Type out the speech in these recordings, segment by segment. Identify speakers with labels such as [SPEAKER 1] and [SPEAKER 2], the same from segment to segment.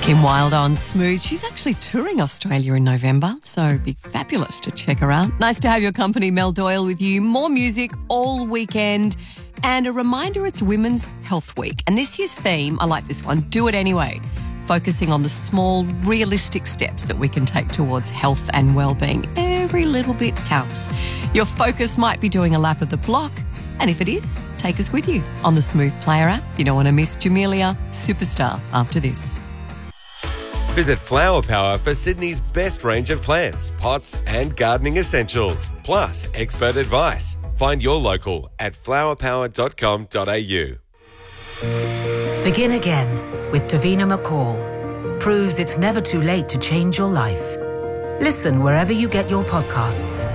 [SPEAKER 1] Kim Wilde on Smooth. She's actually touring Australia in November, so it'd be fabulous to check her out. Nice to have your company, Mel Doyle, with you. More music all weekend. And a reminder, it's Women's Health Week. And this year's theme, I like this one, Do It Anyway, focusing on the small, realistic steps that we can take towards health and well-being. Every little bit counts. Your focus might be doing a lap of the block, and if it is, take us with you on the Smooth Player app. You don't want to miss Jamelia Superstar after this.
[SPEAKER 2] Visit Flower Power for Sydney's best range of plants, pots and gardening essentials, plus expert advice. Find your local at flowerpower.com.au.
[SPEAKER 3] Begin again with Davina McCall. Proves it's never too late to change your life. Listen wherever you get your podcasts.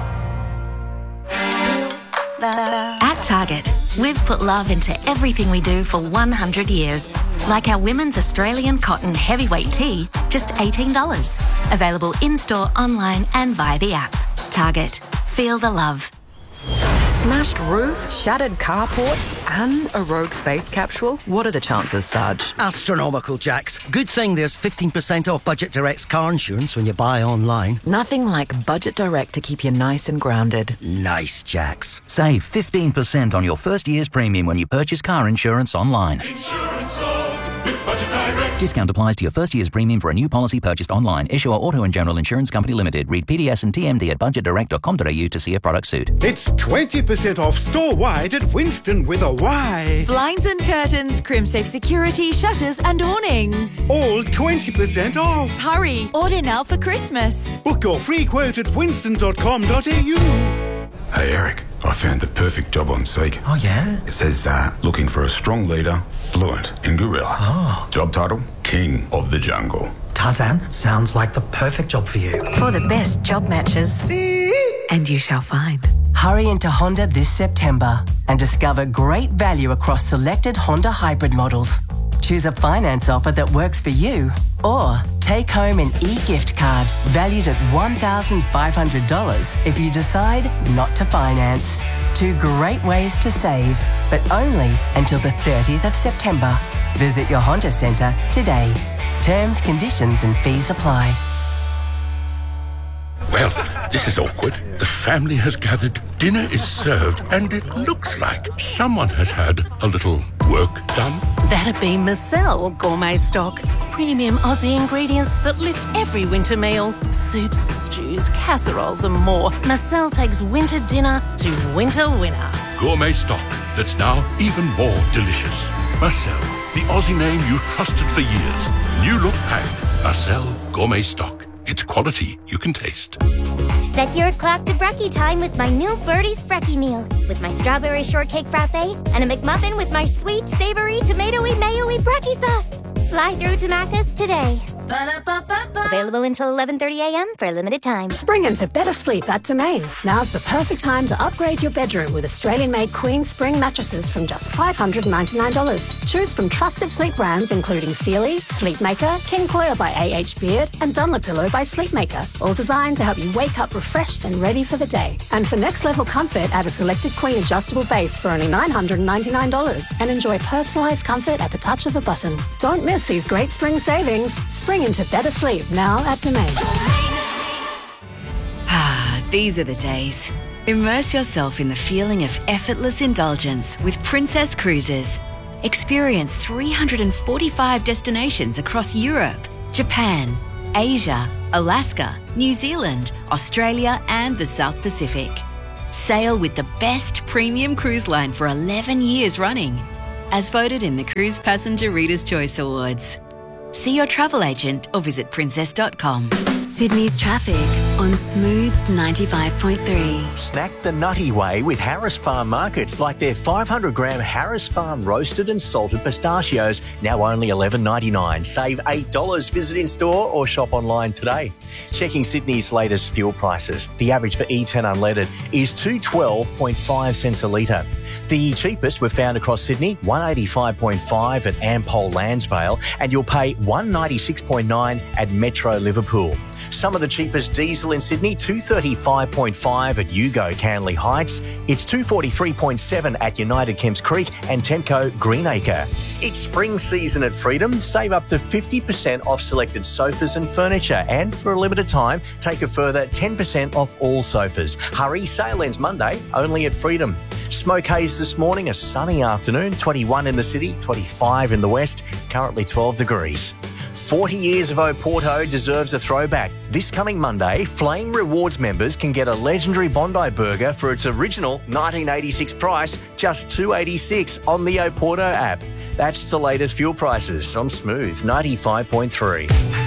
[SPEAKER 4] At Target, we've put love into everything we do for 100 years. Like our women's Australian cotton heavyweight tee, just $18. Available in-store, online and via the app. Target. Feel the love.
[SPEAKER 5] Smashed roof, shattered carport, and a rogue space capsule? What are the chances, Sarge?
[SPEAKER 6] Astronomical, Jax. Good thing there's 15% off Budget Direct's car insurance when you buy online.
[SPEAKER 5] Nothing like Budget Direct to keep you nice and grounded.
[SPEAKER 6] Nice, Jax.
[SPEAKER 7] Save 15% on your first year's premium when you purchase car insurance online.
[SPEAKER 8] Insurance solved with Budget Direct.
[SPEAKER 7] Discount applies to your first year's premium for a new policy purchased online. Issuer Auto and General Insurance Company Limited. Read PDS and TMD at budgetdirect.com.au to see if products suit.
[SPEAKER 9] It's 20% off store-wide at Winston with a Y.
[SPEAKER 10] Blinds and curtains, Crimsafe security, shutters and awnings.
[SPEAKER 9] All 20% off.
[SPEAKER 10] Hurry, order now for Christmas.
[SPEAKER 9] Book your free quote at winston.com.au.
[SPEAKER 11] Hey Eric, I found the perfect job on Seek.
[SPEAKER 6] Oh yeah?
[SPEAKER 11] It says looking for a strong leader, fluent in gorilla.
[SPEAKER 6] Oh.
[SPEAKER 11] Job title, King of the Jungle.
[SPEAKER 6] Tarzan, sounds like the perfect job for you.
[SPEAKER 12] For the best job matches. And you shall find.
[SPEAKER 13] Hurry into Honda this September and discover great value across selected Honda hybrid models. Choose a finance offer that works for you, or take home an e-gift card valued at $1,500 if you decide not to finance. Two great ways to save, but only until the 30th of September. Visit your Honda Centre today. Terms, conditions and fees apply.
[SPEAKER 8] Well, this is awkward. The family has gathered, dinner is served, and it looks like someone has had a little work done.
[SPEAKER 14] That'd be Marcel Gourmet Stock. Premium Aussie ingredients that lift every winter meal. Soups, stews, casseroles and more. Marcel takes winter dinner to winter winner.
[SPEAKER 8] Gourmet stock that's now even more delicious. Marcel, the Aussie name you've trusted for years. New look packed. Marcel Gourmet Stock. It's quality you can taste.
[SPEAKER 15] Set your clock to brekkie time with my new Birdie's Brekkie meal. With my strawberry shortcake frappe and a McMuffin with my sweet, savoury, tomatoey, mayo-y brekkie sauce. Fly through to Macca's today. Available until 11:30 a.m. for a limited time.
[SPEAKER 16] Spring into better sleep at Domain. Now's the perfect time to upgrade your bedroom with Australian-made Queen Spring mattresses from just $599. Choose from trusted sleep brands including Sealy, Sleepmaker, King Coil by A.H. Beard, and Dunlopillow by Sleepmaker. All designed to help you wake up refreshed and ready for the day. And for next-level comfort, add a selected Queen adjustable base for only $999 and enjoy personalised comfort at the touch of a button. Don't miss these great spring savings. Spring into better sleep now at Domain.
[SPEAKER 17] These are the days. Immerse yourself in the feeling of effortless indulgence with Princess Cruises. Experience 345 destinations across Europe, Japan, Asia, Alaska, New Zealand, Australia and the South Pacific. Sail with the best premium cruise line for 11 years running, as voted in the Cruise Passenger Reader's Choice Awards. See your travel agent or visit princess.com.
[SPEAKER 18] Sydney's traffic on Smooth 95.3.
[SPEAKER 19] Snack the nutty way with Harris Farm Markets, like their 500-gram Harris Farm roasted and salted pistachios, now only $11.99. Save $8. Visit in-store or shop online today. Checking Sydney's latest fuel prices. The average for E10 unleaded is $2.12.5 a litre. The cheapest we've found across Sydney, $185.5 at Ampol Landsvale, and you'll pay $196.9 at Metro Liverpool. Some of the cheapest diesel in Sydney, $235.5 at Yugo Canley Heights. It's $243.7 at United Kemps Creek and Temco Greenacre. It's spring season at Freedom. Save up to 50% off selected sofas and furniture, and for a limited time, take a further 10% off all sofas. Hurry, sale ends Monday, only at Freedom. Smoke haze this morning, a sunny afternoon, 21 in the city, 25 in the west, currently 12 degrees. 40 years of Oporto deserves a throwback. This coming Monday, Flame Rewards members can get a legendary Bondi burger for its original 1986 price, just $2.86 on the Oporto app. That's the latest fuel prices on Smooth 95.3.